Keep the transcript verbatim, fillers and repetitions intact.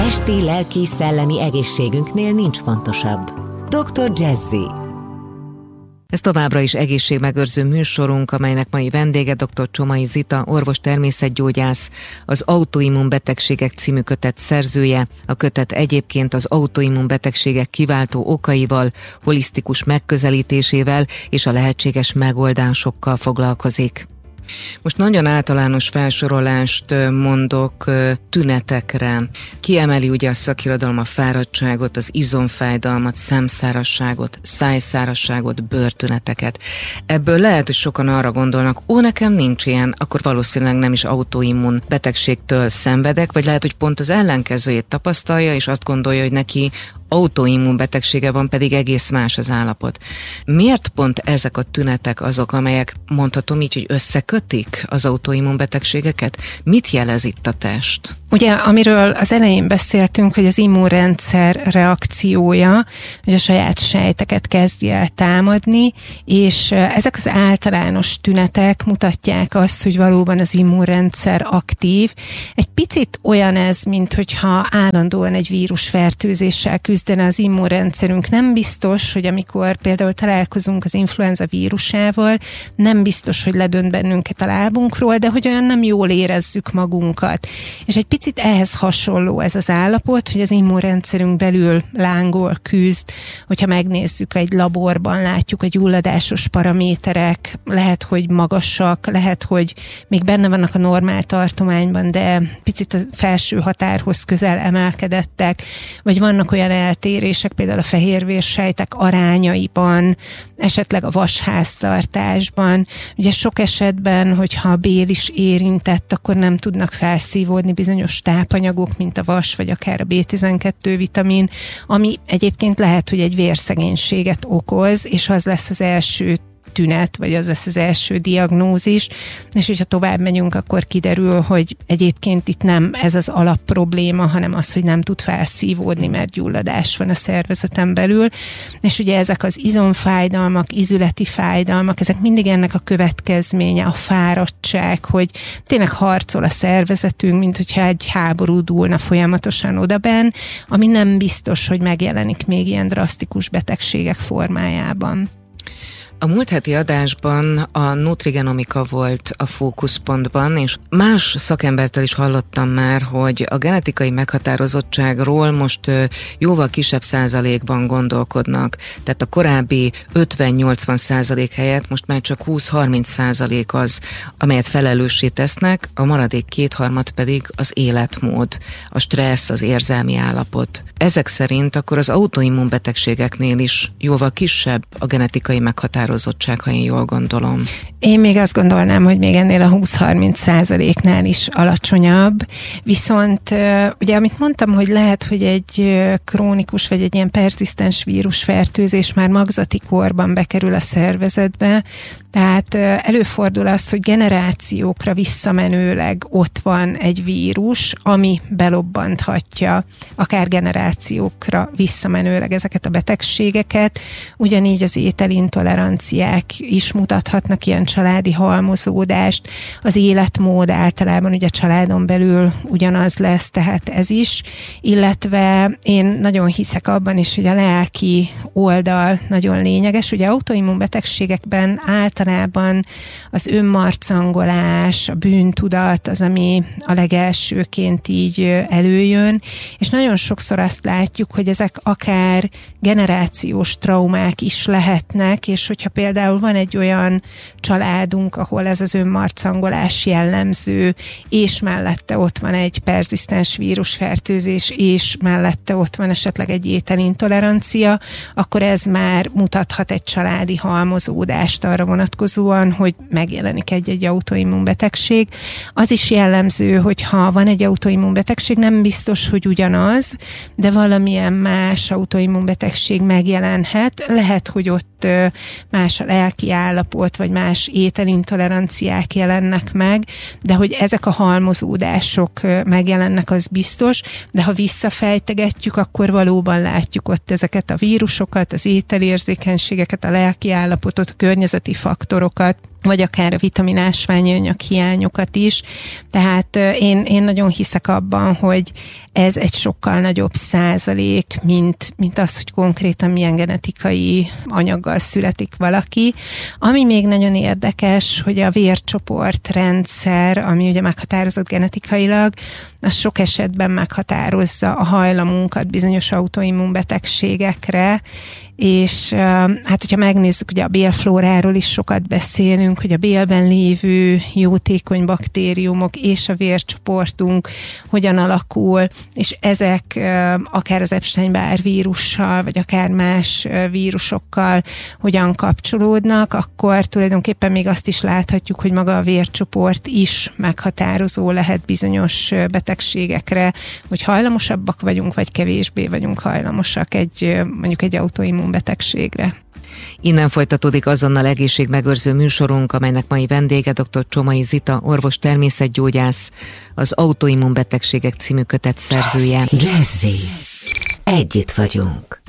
Testi, lelki, szellemi egészségünknél nincs fontosabb. doktor Jazzy. Ez továbbra is egészségmegőrző műsorunk, amelynek mai vendége dr. Csomai Zita, orvos-természetgyógyász, az Autoimmunbetegségek című kötet szerzője. A kötet egyébként az autoimmunbetegségek kiváltó okaival, holisztikus megközelítésével és a lehetséges megoldásokkal foglalkozik. Most nagyon általános felsorolást mondok tünetekre. Kiemeli ugye a szakirodalom a fáradtságot, az izomfájdalmat, szemszárazságot, szájszárazságot, bőrtüneteket. Ebből lehet, hogy sokan arra gondolnak, ó, nekem nincs ilyen, akkor valószínűleg nem is autoimmun betegségtől szenvedek, vagy lehet, hogy pont az ellenkezőjét tapasztalja, és azt gondolja, hogy neki autoimmun betegsége van, pedig egész más az állapot. Miért pont ezek a tünetek azok, amelyek, mondhatom így, hogy összekötik az autoimmun betegségeket? Mit jelez itt a test? Ugye, amiről az elején beszéltünk, hogy az immunrendszer reakciója, hogy a saját sejteket kezdi el támadni, és ezek az általános tünetek mutatják azt, hogy valóban az immunrendszer aktív. Egy picit olyan ez, mint hogyha állandóan egy vírusfertőzéssel küzdene az immunrendszerünk. Nem biztos, hogy amikor például találkozunk az influenza vírusával, nem biztos, hogy ledönt bennünket a lábunkról, de hogy olyan nem jól érezzük magunkat. És egy picit ehhez hasonló ez az állapot, hogy az immunrendszerünk belül lángol, küzd, hogyha megnézzük egy laborban, látjuk a gyulladásos paraméterek, lehet, hogy magasak, lehet, hogy még benne vannak a normál tartományban, de picit a felső határhoz közel emelkedettek, vagy vannak olyan eltérések, például a fehérvérsejtek arányaiban, esetleg a vasháztartásban. Ugye sok esetben, hogyha a bél is érintett, akkor nem tudnak felszívódni bizonyos tápanyagok, mint a vas, vagy akár a bé tizenkettő vitamin, ami egyébként lehet, hogy egy vérszegénységet okoz, és az lesz az első tünet, vagy az lesz az első diagnózis, és hogyha tovább megyünk, akkor kiderül, hogy egyébként itt nem ez az alapprobléma, hanem az, hogy nem tud felszívódni, mert gyulladás van a szervezeten belül, és ugye ezek az izomfájdalmak, izületi fájdalmak, ezek mindig ennek a következménye, a fáradtság, hogy tényleg harcol a szervezetünk, mint hogyha egy háború dúlna folyamatosan odabenn, ami nem biztos, hogy megjelenik még ilyen drasztikus betegségek formájában. A múlt heti adásban a nutrigenomika volt a fókuszpontban, és más szakembertől is hallottam már, hogy a genetikai meghatározottságról most jóval kisebb százalékban gondolkodnak. Tehát a korábbi ötven-nyolcvan százalék helyett most már csak húsz-harminc százalék az, amelyet felelőssé tesznek, a maradék kétharmad pedig az életmód, a stressz, az érzelmi állapot. Ezek szerint akkor az autoimmun betegségeknél is jóval kisebb a genetikai meghatározottság, ha én jól gondolom. Én még azt gondolnám, hogy még ennél a húsz-harminc százaléknál is alacsonyabb, viszont ugye amit mondtam, hogy lehet, hogy egy krónikus vagy egy ilyen perzisztens vírusfertőzés már magzati korban bekerül a szervezetbe, tehát előfordul az, hogy generációkra visszamenőleg ott van egy vírus, ami belobbanthatja akár generációkra visszamenőleg ezeket a betegségeket. Ugyanígy az ételintoleranciák is mutathatnak ilyen családi halmozódást. Az életmód általában ugye családon belül ugyanaz lesz, tehát ez is. Illetve én nagyon hiszek abban is, hogy a lelki oldal nagyon lényeges. Ugye autoimmun betegségekben általában az önmarcangolás, a bűntudat az, ami a legelsőként így előjön, és nagyon sokszor azt látjuk, hogy ezek akár generációs traumák is lehetnek, és hogyha például van egy olyan családunk, ahol ez az önmarcangolás jellemző, és mellette ott van egy perzisztens vírusfertőzés, és mellette ott van esetleg egy ételintolerancia, akkor ez már mutathat egy családi halmozódást arra vonatkozóan, hogy megjelenik egy-egy autoimmunbetegség. Az is jellemző, hogy ha van egy autoimmunbetegség, nem biztos, hogy ugyanaz, de valamilyen más autoimmunbetegség megjelenhet. Lehet, hogy ott más a lelki állapot, vagy más ételintoleranciák jelennek meg, de hogy ezek a halmozódások megjelennek, az biztos, de ha visszafejtegetjük, akkor valóban látjuk ott ezeket a vírusokat, az ételérzékenységeket, a lelki állapotot, a környezeti faktorokat, vagy akár a vitaminásványi anyag hiányokat is. Tehát én, én nagyon hiszek abban, hogy ez egy sokkal nagyobb százalék, mint, mint az, hogy konkrétan milyen genetikai anyaggal születik valaki. Ami még nagyon érdekes, hogy a vércsoportrendszer, ami ugye meghatározott genetikailag, az sok esetben meghatározza a hajlamunkat bizonyos autoimmunbetegségekre, és hát, hogyha megnézzük, ugye a bélflóráról is sokat beszélünk, hogy a bélben lévő jótékony baktériumok és a vércsoportunk hogyan alakul, és ezek akár az Epstein-Barr vírussal, vagy akár más vírusokkal hogyan kapcsolódnak, akkor tulajdonképpen még azt is láthatjuk, hogy maga a vércsoport is meghatározó lehet bizonyos betegségekre, hogy hajlamosabbak vagyunk, vagy kevésbé vagyunk hajlamosak egy, mondjuk egy autoimmun betegségre. Innen folytatódik azonnal egészségmegőrző műsorunk, amelynek mai vendége dr. Csomai Zita, orvos természetgyógyász, az Autoimmunbetegségek című kötet szerzője. Jazzy. Együtt vagyunk.